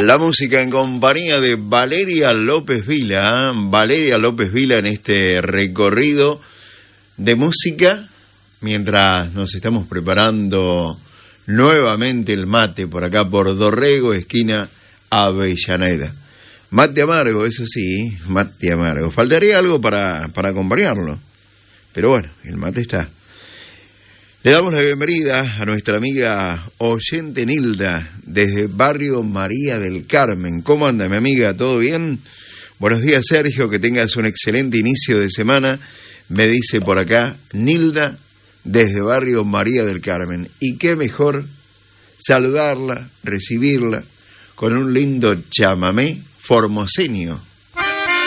La música en compañía de Valeria López Vila, ¿eh? Valeria López Vila en este recorrido de música, mientras nos estamos preparando nuevamente el mate por acá por Dorrego, esquina Avellaneda. Mate amargo, eso sí, mate amargo. Faltaría algo para acompañarlo, pero bueno, el mate está. Le damos la bienvenida a nuestra amiga oyente Nilda, desde Barrio María del Carmen. ¿Cómo anda, mi amiga? ¿Todo bien? Buenos días, Sergio, que tengas un excelente inicio de semana. Me dice por acá Nilda, desde Barrio María del Carmen. Y qué mejor saludarla, recibirla, con un lindo chamamé formoseño.